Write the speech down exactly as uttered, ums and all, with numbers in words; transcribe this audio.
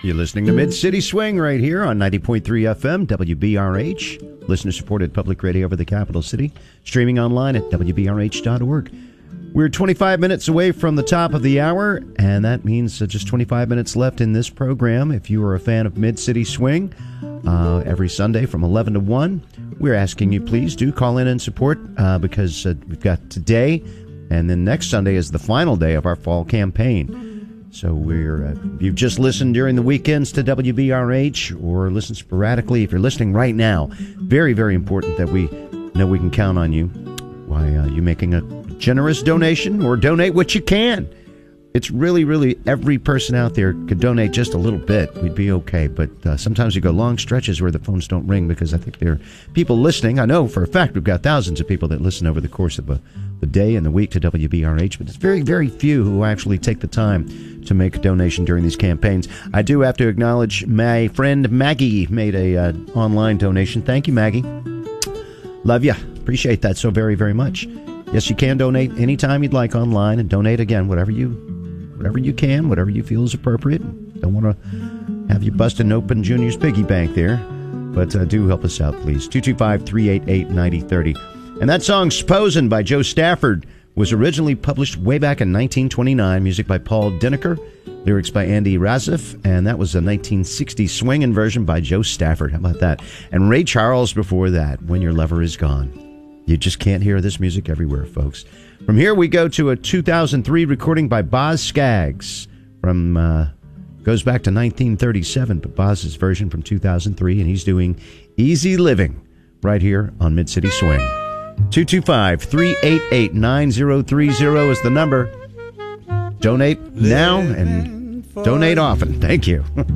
You're listening to Mid-City Swing right here on ninety point three F M, W B R H, listener-supported public radio over the capital city, streaming online at W B R H dot org. We're twenty-five minutes away from the top of the hour, and that means uh, just twenty-five minutes left in this program. If you are a fan of Mid-City Swing, uh, every Sunday from eleven to one, we're asking you please do call in and support uh, because uh, we've got today, and then next Sunday is the final day of our fall campaign. So we're, uh, if you've just listened during the weekends to W B R H or listen sporadically, if you're listening right now, very, very important that we know we can count on you. Why, uh, you making a generous donation or donate what you can. It's really, really, every person out there could donate just a little bit. We'd be okay. But uh, sometimes you go long stretches where the phones don't ring because I think there are people listening. I know for a fact we've got thousands of people that listen over the course of a, the day and the week to W B R H, but it's very, very few who actually take the time to make a donation during these campaigns. I do have to acknowledge my friend Maggie made a uh, online donation. Thank you, Maggie. Love you. Appreciate that so very, very much. Yes, you can donate anytime you'd like online, and donate again whatever you whatever you can, whatever you feel is appropriate. Don't want to have you busting open Junior's piggy bank there, but uh, do help us out, please. two two five, three eight eight, nine zero three zero. And that song, S'posin' by Joe Stafford, was originally published way back in nineteen twenty-nine. Music by Paul Dinneker, lyrics by Andy Razif, and that was a nineteen sixty swinging version by Joe Stafford. How about that? And Ray Charles before that, When Your Lover Is Gone. You just can't hear this music everywhere, folks. From here, we go to a two thousand three recording by Boz Scaggs. From uh, goes back to nineteen thirty-seven, but Boz's version from two thousand three, and he's doing Easy Living right here on Mid-City Swing. two two five, three eight eight, nine zero three zero is the number. Donate now and donate often. Thank you.